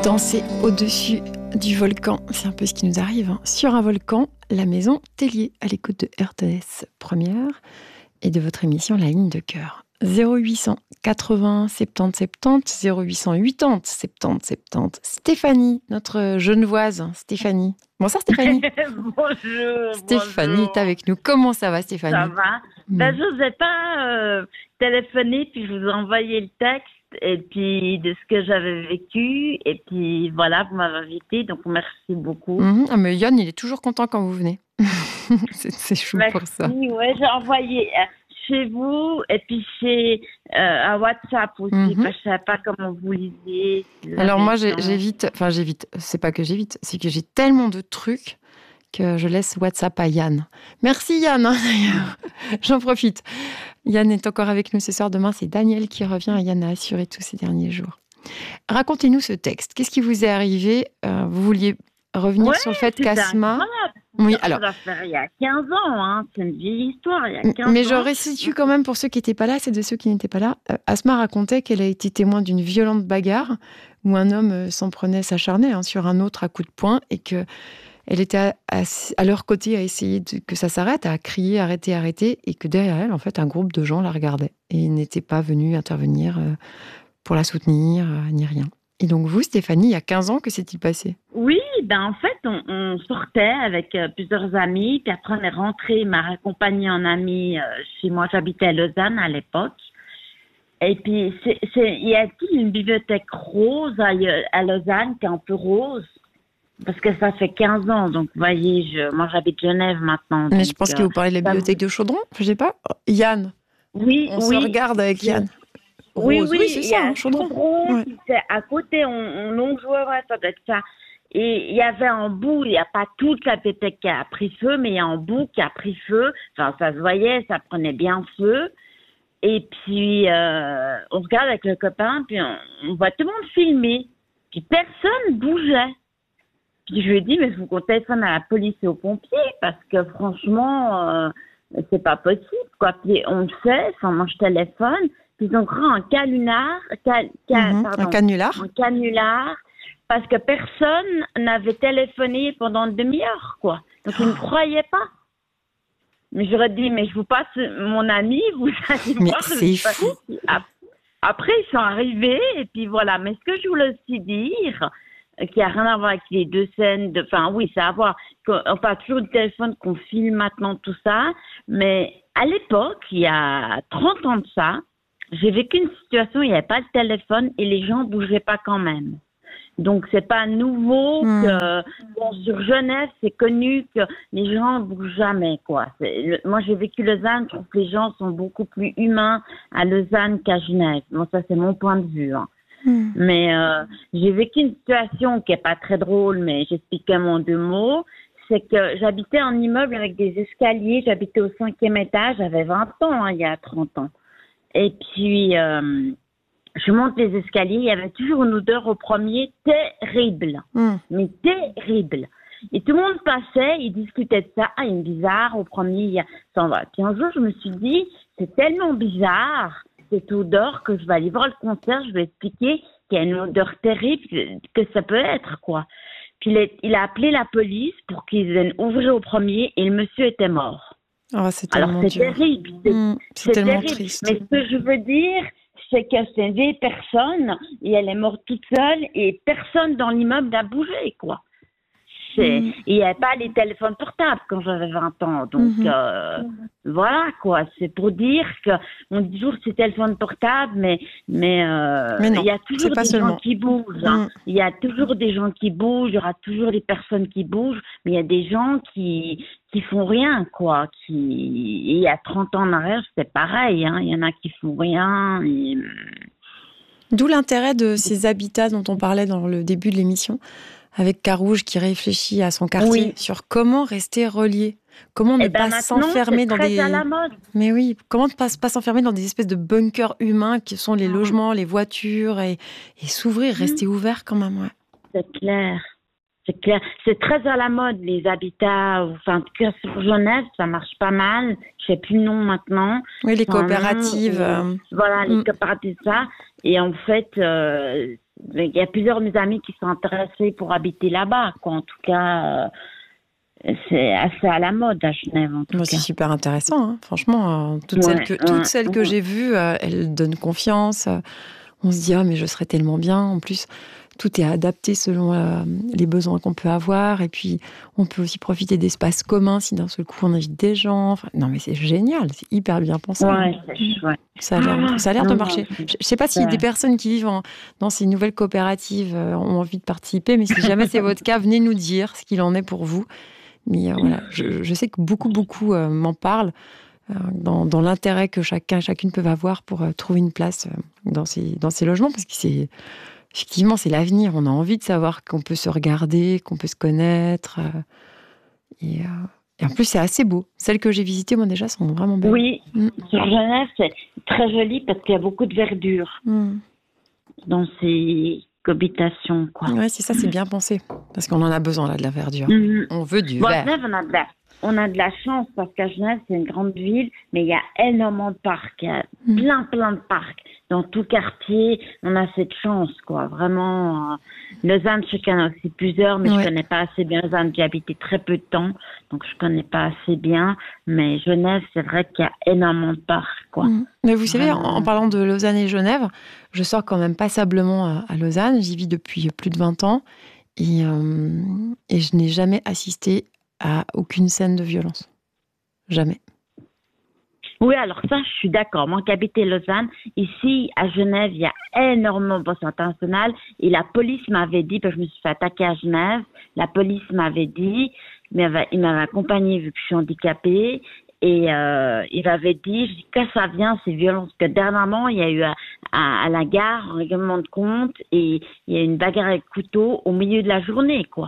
Danser au-dessus du volcan, c'est un peu ce qui nous arrive. Sur un volcan, la maison Tellier, à l'écoute de RTS Première et de votre émission La Ligne de Cœur. 0800 80 70 70, 0800 80 70 70. Stéphanie, notre genevoise, Stéphanie. Bonsoir Stéphanie. Bonjour. Stéphanie est avec nous. Comment ça va Stéphanie? Ça va. Je n'osais pas téléphoner, puis je vous ai envoyé le texte, et puis de ce que j'avais vécu, et puis voilà, vous m'avez invité, donc merci beaucoup. Ah, mais Yann, il est toujours content quand vous venez. c'est chou merci, pour ça. Ouais, j'ai envoyé chez vous, et puis chez un WhatsApp aussi, parce que je ne savais pas comment vous lisiez. Alors moi, j'évite, c'est pas que j'évite, c'est que j'ai tellement de trucs que je laisse WhatsApp à Yann. Merci Yann, d'ailleurs. J'en profite. Yann est encore avec nous ce soir. Demain, c'est Daniel qui revient et Yann a assuré tous ces derniers jours. Racontez-nous ce texte. Qu'est-ce qui vous est arrivé? Vous vouliez revenir sur le fait qu'Asma... Oui, alors... Ça doit faire il y a 15 ans, c'est une vieille histoire, il y a 15 ans. Mais je resitue quand même pour ceux qui n'étaient pas là, c'est de ceux qui n'étaient pas là. Asma racontait qu'elle a été témoin d'une violente bagarre où un homme s'acharnait sur un autre à coups de poing et que elle était à leur côté à essayer que ça s'arrête, à crier « arrêtez, arrêtez » et que derrière elle, en fait, un groupe de gens la regardait et n'était pas venu intervenir pour la soutenir, ni rien. Et donc vous, Stéphanie, il y a 15 ans, que s'est-il passé? Oui, en fait, on sortait avec plusieurs amis, puis après on est rentré, il m'a raccompagné en ami chez moi, j'habitais à Lausanne à l'époque. Et puis, il y a une bibliothèque rose à Lausanne qui est un peu rose. Parce que ça fait 15 ans, donc vous voyez, moi j'habite Genève maintenant. Mais je pense que vous parlez de la bibliothèque de Chaudron, je sais pas. Yann. Oui, on se regarde avec Yann. Rose. Oui, c'est ça, Chaudron. Ouais. À côté, on jouait, ça doit être ça. Et il y avait en bout, il n'y a pas toute la bibliothèque qui a pris feu, mais il y a en bout qui a pris feu. Enfin, ça se voyait, ça prenait bien feu. Et puis, on regarde avec le copain, puis on voit tout le monde filmer. Puis personne bougeait. Puis je lui ai dit, mais il faut qu'on téléphone à la police et aux pompiers, parce que franchement, c'est pas possible, quoi. Puis on le sait, moi je téléphone, puis ils ont pris un canular, un canular, parce que personne n'avait téléphoné pendant une demi-heure, quoi. Donc ils ne croyaient pas. Mais j'aurais dit, mais je vous passe mon ami, vous allez mais voir. C'est fou. Après, ils sont arrivés, et puis voilà. Mais ce que je voulais aussi dire, qui n'a rien à voir avec les deux scènes, ça a à voir, on parle toujours du téléphone qu'on filme maintenant, tout ça, mais à l'époque, il y a 30 ans de ça, j'ai vécu une situation où il n'y avait pas de téléphone et les gens ne bougeaient pas quand même. Donc, c'est pas nouveau que, sur Genève, c'est connu que les gens ne bougent jamais, quoi. Moi, j'ai vécu Lausanne, je trouve que les gens sont beaucoup plus humains à Lausanne qu'à Genève. Bon, ça, c'est mon point de vue, Mais j'ai vécu une situation qui est pas très drôle, mais j'explique quand même en 2 mots. C'est que j'habitais en immeuble avec des escaliers. J'habitais au 5e étage. J'avais 20 ans, il y a 30 ans. Et puis, je monte les escaliers. Il y avait toujours une odeur au premier terrible. Mais terrible. Et tout le monde passait, ils discutaient de ça. Ah, il est bizarre, au premier, ça va. Puis un jour, je me suis dit, c'est tellement bizarre cette odeur que je vais aller voir le concierge, je vais expliquer qu'il y a une odeur terrible, que ça peut être, quoi. Puis il a appelé la police pour qu'ils viennent ouvrir au premier et le monsieur était mort. Oh, c'est tellement Alors c'est terrible. C'est tellement terrible. triste. Mais ce que je veux dire, c'est que c'est une vieille personne et elle est morte toute seule et personne dans l'immeuble n'a bougé, quoi. Il n'y avait pas les téléphones portables quand j'avais 20 ans. Donc, voilà, quoi. C'est pour dire qu'on dit toujours que c'est téléphone portable, mais non, il y a toujours des gens qui bougent. Il y a toujours des gens qui bougent, il y aura toujours des personnes qui bougent, mais il y a des gens qui font rien, quoi. Il y a 30 ans en arrière, c'était pareil, Il y en a qui font rien. D'où l'intérêt de ces habitats dont on parlait dans le début de l'émission, avec Carouge qui réfléchit à son quartier sur comment rester relié, comment ne pas s'enfermer dans des... à la mode. Mais oui, comment ne pas s'enfermer dans des espèces de bunkers humains qui sont les logements, les voitures et s'ouvrir, rester ouvert quand même, C'est clair. C'est clair. C'est très à la mode, les habitats. Enfin, en tout cas, sur Genève, ça marche pas mal. Je sais plus le nom maintenant. Oui, les coopératives. Voilà, les coopératives, ça. Et en fait, il y a plusieurs de mes amis qui sont intéressés pour habiter là-bas, quoi. En tout cas, c'est assez à la mode à Genève, en tout cas. C'est super intéressant, hein. Franchement. Toutes celles que j'ai vues, elles donnent confiance. On se dit, mais je serais tellement bien. En plus, tout est adapté selon les besoins qu'on peut avoir. Et puis, on peut aussi profiter d'espaces communs si d'un seul coup, on invite des gens. Enfin, non, mais c'est génial. C'est hyper bien pensé. Ouais, c'est chouette. Ça a l'air de marcher. Je ne sais pas si des personnes qui vivent dans ces nouvelles coopératives ont envie de participer. Mais si jamais c'est votre cas, venez nous dire ce qu'il en est pour vous. Mais voilà, je sais que beaucoup m'en parlent dans l'intérêt que chacune peut avoir pour trouver une place dans ces logements, parce que effectivement, c'est l'avenir. On a envie de savoir qu'on peut se regarder, qu'on peut se connaître. Et en plus, c'est assez beau. Celles que j'ai visitées, moi, déjà, sont vraiment belles. Oui, sur Genève, c'est très joli parce qu'il y a beaucoup de verdure dans ces cohabitations, quoi. Oui, c'est ça, c'est bien pensé. Parce qu'on en a besoin, là, de la verdure. On veut du vert. À Genève, on a de la chance parce qu'à Genève, c'est une grande ville, mais il y a énormément de parcs. Il y a plein de parcs. Dans tout quartier, on a cette chance, quoi. Vraiment, Lausanne, je connais aussi plusieurs, mais je connais pas assez bien Lausanne. J'ai habité très peu de temps, donc je connais pas assez bien. Mais Genève, c'est vrai qu'il y a énormément de parcs, quoi. Mais vous savez, en parlant de Lausanne et Genève, je sors quand même passablement à Lausanne. J'y vis depuis plus de 20 ans. Et je n'ai jamais assisté à aucune scène de violence. Jamais. Oui, alors ça, je suis d'accord. Moi qui habitais Lausanne, ici, à Genève, il y a énormément de bourses internationales. Et la police m'avait dit, parce que je me suis fait attaquer à Genève, la police m'avait dit, mais il m'avait accompagnée vu que je suis handicapée. Et il m'avait dit, je dis, que ça vient, ces violences. Parce que dernièrement, il y a eu à la gare un règlement de compte et il y a eu une bagarre avec couteau au milieu de la journée, quoi.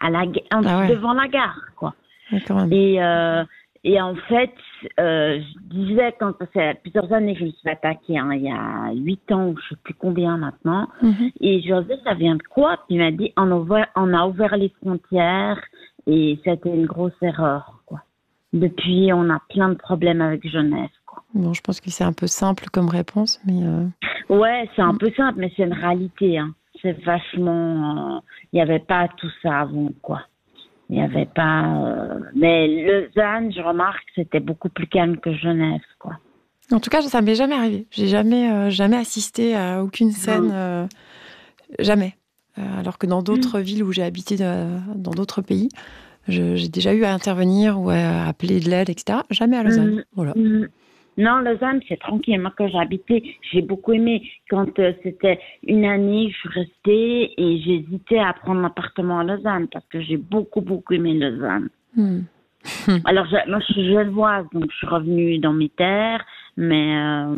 Devant la gare, quoi. Et en fait, je disais, quand ça fait plusieurs années que je me suis fait attaquer, il y a 8 ans, ou je sais plus combien maintenant, et je lui disais, ça vient de quoi? Puis il m'a dit, on a ouvert les frontières et c'était une grosse erreur, quoi. Depuis, on a plein de problèmes avec Genève, quoi. Bon, je pense que c'est un peu simple comme réponse, mais... Ouais, c'est un peu simple, mais c'est une réalité, hein. C'est vachement... Il n'y avait pas tout ça avant, quoi. Il n'y avait pas... Mais Lausanne, je remarque, c'était beaucoup plus calme que Genève, quoi. En tout cas, ça ne m'est jamais arrivé. J'ai jamais assisté à aucune scène. Jamais. Alors que dans d'autres villes où j'ai habité, dans d'autres pays, j'ai déjà eu à intervenir ou à appeler de l'aide, etc. Jamais à Lausanne. Voilà. Non, Lausanne, c'est tranquille. Moi, quand j'habitais, j'ai beaucoup aimé. Quand c'était une année, je suis restée et j'hésitais à prendre un appartement à Lausanne parce que j'ai beaucoup aimé Lausanne. Alors, moi, je suis genevoise, donc je suis revenue dans mes terres, mais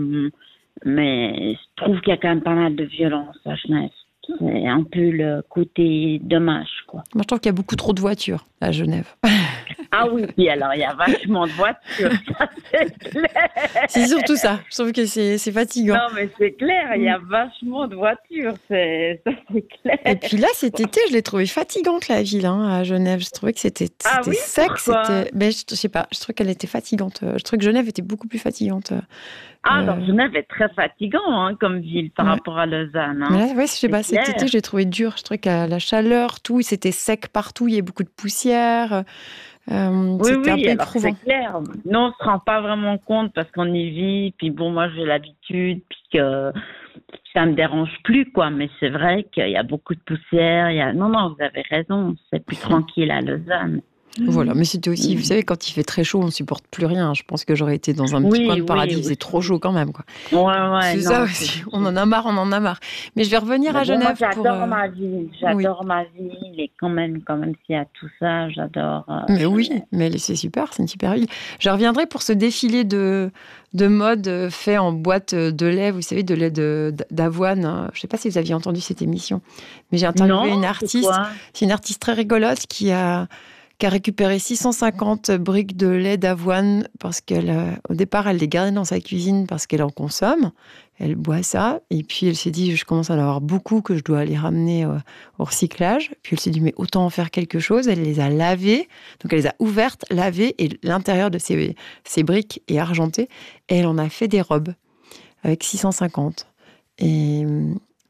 je trouve qu'il y a quand même pas mal de violence à Genève. C'est un peu le côté dommage, quoi. Moi, je trouve qu'il y a beaucoup trop de voitures à Genève. Ah oui, alors il y a vachement de voitures, ça c'est clair. C'est surtout ça, je trouve que c'est fatigant. Non mais c'est clair, il y a vachement de voitures, ça c'est clair. Et puis là, cet été, je l'ai trouvé fatigante la ville, à Genève. Je trouvais que c'était sec. Mais je sais pas, je trouvais qu'elle était fatigante. Je trouvais que Genève était beaucoup plus fatigante. Alors Genève est très fatigant comme ville par rapport à Lausanne. Mais là, je sais pas, cet été, je l'ai trouvé dur. Je trouvais que la chaleur, tout, c'était sec partout, il y avait beaucoup de poussière. Oui, alors c'est clair. Nous, on ne se rend pas vraiment compte parce qu'on y vit. Puis bon, moi, j'ai l'habitude, puis que ça me dérange plus, quoi. Mais c'est vrai qu'il y a beaucoup de poussière. Non, vous avez raison. C'est plus tranquille à Lausanne. Voilà, mais c'était aussi, vous savez, quand il fait très chaud, on ne supporte plus rien. Je pense que j'aurais été dans un petit coin de paradis. Il faisait trop chaud quand même, quoi. Ouais. C'est ça aussi. On en a marre. Mais je vais revenir à Genève. Moi, j'adore ma ville. J'adore ma ville. Et quand même s'il y a tout ça, j'adore. Mais oui, mais c'est super. C'est une super ville. Je reviendrai pour ce défilé de mode fait en boîte de lait. Vous savez, de lait d'avoine. Je ne sais pas si vous aviez entendu cette émission. Mais j'ai interviewé une artiste. C'est une artiste très rigolote qui a récupéré 650 briques de lait d'avoine parce qu'au départ, elle les gardait dans sa cuisine parce qu'elle en consomme. Elle boit ça. Et puis, elle s'est dit, je commence à en avoir beaucoup que je dois les ramener au recyclage. Puis, elle s'est dit, mais autant en faire quelque chose. Elle les a lavées. Donc, elle les a ouvertes, lavées. Et l'intérieur de ces briques est argenté. Et elle en a fait des robes avec 650. Et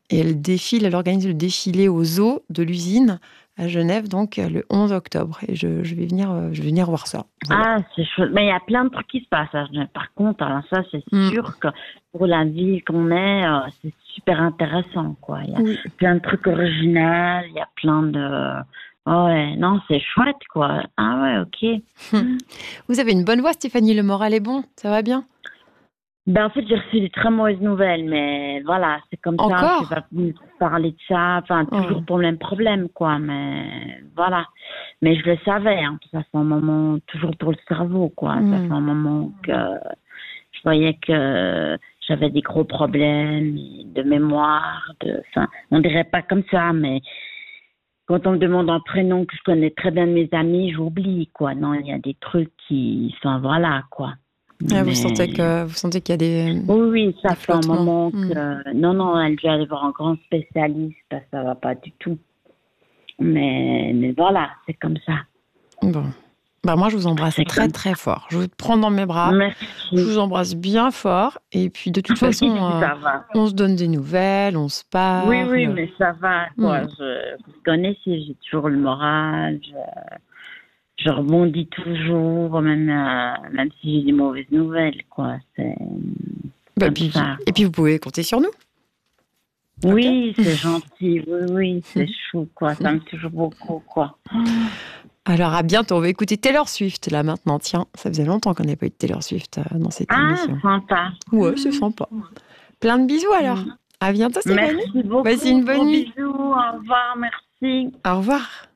Et elle organise le défilé au zoo de l'usine à Genève, donc le 11 octobre. Et je vais venir voir ça. Voilà. Ah, c'est chouette. Mais il y a plein de trucs qui se passent à Genève. Par contre, alors ça, c'est sûr que pour la ville qu'on est, c'est super intéressant, quoi. Il y a plein de trucs originaux, il y a plein de... Oh ouais, non, c'est chouette, quoi. Ah ouais, ok. Vous avez une bonne voix, Stéphanie, le moral est bon, ça va bien? Ben, en fait, j'ai reçu des très mauvaises nouvelles, mais voilà, c'est comme Encore? ça. Je vais pas plus parler de ça. Enfin, toujours pour le même problème, quoi. Mais voilà. Mais je le savais, hein. Ça fait un moment, toujours pour le cerveau, quoi. Ça fait un moment que je voyais que j'avais des gros problèmes de mémoire. Enfin, on dirait pas comme ça, mais quand on me demande un prénom que je connais très bien de mes amis, j'oublie, quoi. Non, il y a des trucs qui, enfin, voilà, quoi. Ah, vous sentez qu'il y a des... Oui, ça des fait un moment flottements. que... Non, elle doit aller voir un grand spécialiste parce que ça va pas du tout. Mais voilà, c'est comme ça. Bon. Bah moi, je vous embrasse très, très fort. Je vous prends dans mes bras. Merci. Je vous embrasse bien fort. Et puis, de toute façon, on se donne des nouvelles, on se parle. Oui, mais ça va, quoi. Vous connaissez, j'ai toujours le moral. Je rebondis toujours, même si j'ai des mauvaises nouvelles, quoi. C'est ça. Et puis, vous pouvez compter sur nous. Oui, c'est gentil. Oui, c'est chou, quoi. Ça me touche beaucoup, quoi. Alors, à bientôt. On va écouter Taylor Swift, là, maintenant. Tiens, ça faisait longtemps qu'on n'avait pas eu de Taylor Swift dans cette émission. Ah, sympa. Ouais, c'est sympa. Plein de bisous, alors. À bientôt, Stéphanie. Merci beaucoup. Passez une bonne nuit. Bisous, au revoir, merci. Au revoir.